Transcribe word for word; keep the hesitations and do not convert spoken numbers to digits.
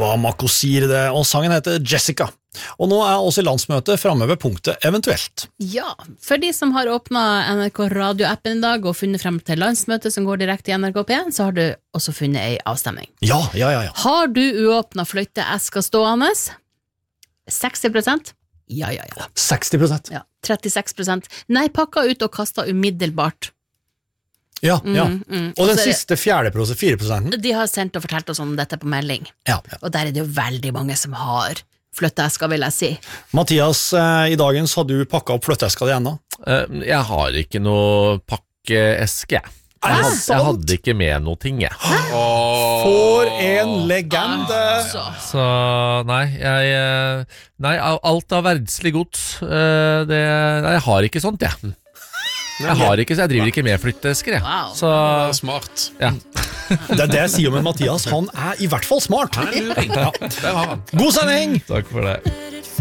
var Makosir det, og sangen heter Jessica. Og nå er også landsmøtet fremme ved punktet eventuelt. Ja, for de som har åpnet N R K radioappen i dag og funnet frem til landsmøtet som går direkte i N R K P en, så har du også funnet en avstemning. Ja, ja, ja, ja. Har du uåpnet fløyteesker stående? seksti prosent? Ja, ja, ja. seksti prosent? Ja, trettiseks prosent. Nei, pakka ut og kastet umiddelbart. Ja, ja. Mm, mm. Og den Også, siste fjerde prosent, fire prosenten? de har sendt og fortalt oss om dette på melding. Ja, ja. Og der er det jo veldig mange som har flytteesker, vil jeg si. Mathias, eh, i dagens har du pakket opp flytteeska di ennå? Uh, jeg har ikke noe pakkeeske. Jeg, Er det had, sant? jeg hadde ikke med noe ting, jeg. For en legende! Så. Så nei, jeg eh, Nei, alt av verdslig gods eh, det, Nei, jeg har ikke sånt, jeg. Jeg har ikke, så jeg driver ikke med flytteesker, jeg. Wow. Så Smart. ja. Det er det jeg sier om en Mathias, han er i hvert fall smart. Han er luring. Der har han. God sending! Takk for det.